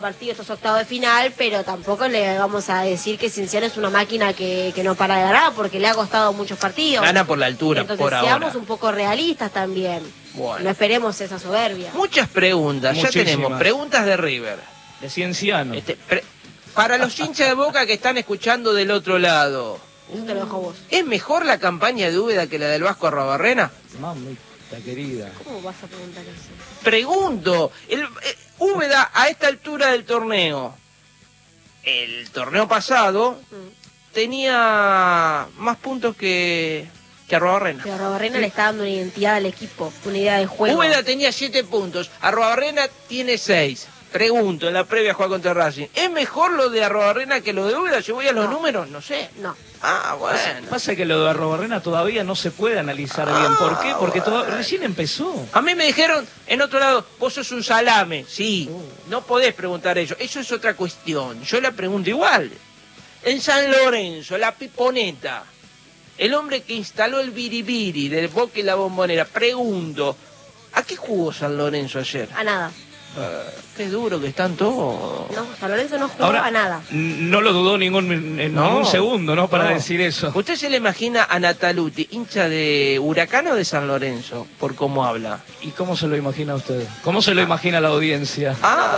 partido estos octavos de final, pero tampoco le vamos a decir que Cienciano es una máquina que no para de ganar, porque le ha costado muchos partidos. Gana por la altura. Entonces, por ahora. seamos un poco realistas también. Bueno. No esperemos esa soberbia. Muchas preguntas. Muchísimas. Ya tenemos preguntas de River. De Cienciano. Para los hinchas de Boca que están escuchando del otro lado, Eso te lo dejo a vos. ¿es mejor la campaña de Úbeda que la del Vasco Arrobarrena? Mamita querida. ¿Cómo vas a preguntar eso? Pregunto, Úbeda a esta altura del torneo, el torneo pasado, tenía más puntos que Arrobarrena. Pero Arrobarrena le está dando una identidad al equipo, una idea de juego. Úbeda tenía 7 puntos, Arrobarrena tiene 6. Pregunto, en la previa a jugar contra Racing, ¿es mejor lo de Arrobarrena que lo de Úbeda? Yo voy a los números, no sé. No. Ah, bueno. Pasa que lo de Arrobarrena todavía no se puede analizar bien. ¿Por qué? Porque recién empezó. A mí me dijeron, en otro lado, vos sos un salame. Sí, no podés preguntar eso. Eso es otra cuestión. Yo la pregunto igual. En San Lorenzo, la Piponeta, el hombre que instaló el biribiri del Boca y la Bombonera, pregunto, ¿a qué jugó San Lorenzo ayer? A nada. Qué duro que están todos. No, San Lorenzo no jugó Ahora, a nada. No lo dudó ningún segundo, ¿no? Para decir eso. ¿Usted se le imagina a Nataluti, hincha de Huracán o de San Lorenzo, por cómo habla? ¿Y cómo se lo imagina usted? ¿Cómo se lo imagina la audiencia?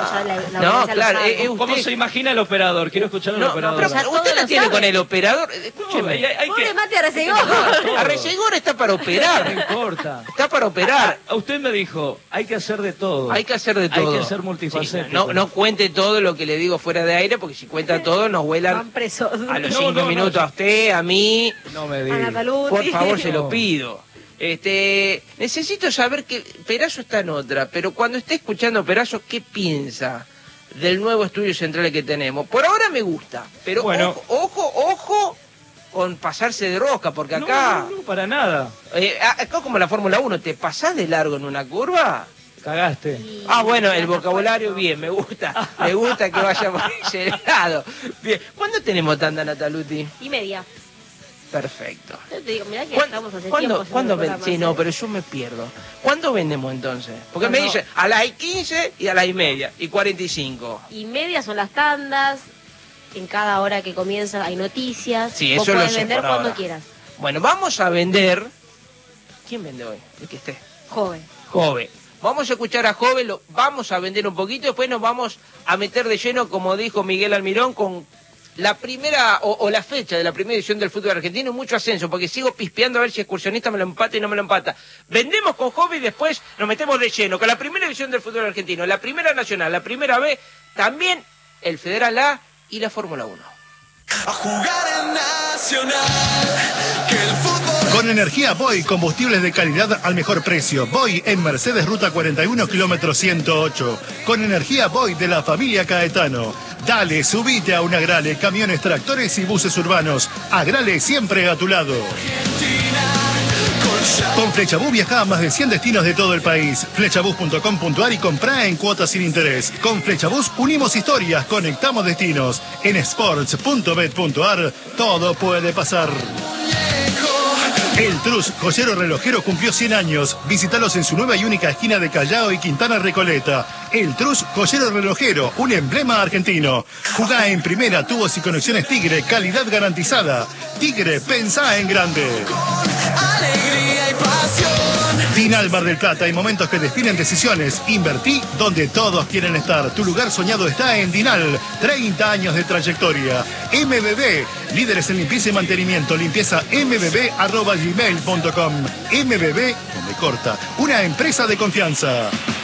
No, claro. ¿Cómo se imagina el operador? Quiero escuchar al operador. Pero usted la tiene con el operador. Escúcheme. Pobre Mati Arcegón. Arcegón está para operar. No importa. Está para operar. Usted me dijo, hay que hacer de todo. Hay que hacer de todo. Hay que ser multifacético. No cuente todo lo que le digo fuera de aire, porque si cuenta todo nos vuelan Van presos. a los 5 minutos a usted, a mí. No me A diga. Nataluti. Por favor, se lo pido. Necesito saber que Perazo está en otra, pero cuando esté escuchando Perazo, ¿qué piensa del nuevo estudio central que tenemos? Por ahora me gusta, pero bueno, ojo con pasarse de rosca, porque acá... No, para nada. Acá como la Fórmula 1, ¿te pasás de largo en una curva? Cagaste. Bueno, el vocabulario bien, me gusta que vaya por ese lado. Bien, ¿cuándo tenemos tanda, Nataluti? 1:30. Perfecto. Yo te digo, mirá que estamos hace tiempo. ¿Cuándo sí, no, pero yo me pierdo. ¿Cuándo vendemos entonces? Porque me dicen a las 15 y a las 1:30 y 45. 1:30 son las tandas. En cada hora que comienza hay noticias. Sí, Vos eso lo podés sé vender por cuando ahora. quieras. Bueno, vamos a vender. ¿Quién vende hoy? El que esté. Joven. Vamos a escuchar a Jove, lo vamos a vender un poquito, después nos vamos a meter de lleno, como dijo Miguel Almirón, con la primera o la fecha de la primera edición del fútbol argentino y mucho ascenso, porque sigo pispeando a ver si Excursionista me lo empata y no me lo empata. Vendemos con Jove y después nos metemos de lleno con la primera edición del fútbol argentino, la primera nacional, la primera B, también el Federal A y la Fórmula 1. A jugar en Nacional, que el fútbol... Con energía Boy, combustibles de calidad al mejor precio. Boy en Mercedes Ruta 41, kilómetro 108. Con energía Boy de la familia Caetano. Dale, subite a un Agrale, camiones, tractores y buses urbanos. Agrale siempre a tu lado. Con Flechabús viaja a más de 100 destinos de todo el país. Flechabús.com.ar y comprá en cuotas sin interés. Con Flechabús unimos historias, conectamos destinos. En sports.bet.ar todo puede pasar. El Trus, joyero relojero, cumplió 100 años. Visítalos en su nueva y única esquina de Callao y Quintana Recoleta. El Trus, joyero relojero, un emblema argentino. Jugá en primera, tubos y conexiones Tigre, calidad garantizada. Tigre, pensá en grande. Alegría y pasión. Dinal Mar del Plata, hay momentos que definen decisiones. Invertí donde todos quieren estar. Tu lugar soñado está en Dinal. 30 años de trayectoria. MBB, líderes en limpieza y mantenimiento. Limpieza mbb@gmail.com. MBB, no me corta, una empresa de confianza.